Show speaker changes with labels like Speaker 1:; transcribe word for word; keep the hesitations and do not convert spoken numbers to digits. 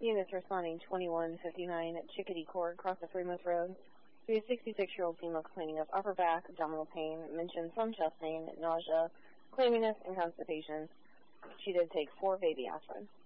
Speaker 1: Units responding twenty-one fifty-nine at Chickadee Court, across the Fremont Road, to a sixty-six-year-old female complaining of upper back, abdominal pain, mentioned some chest pain, nausea, clamminess, and constipation. She did take four baby aspirin.